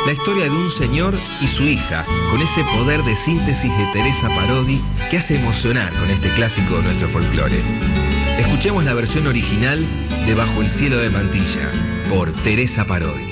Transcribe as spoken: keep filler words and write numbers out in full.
La historia de un señor y su hija, con ese poder de síntesis de Teresa Parodi que hace emocionar con este clásico de nuestro folclore. Escuchemos la versión original de Bajo el cielo de Mantilla, por Teresa Parodi.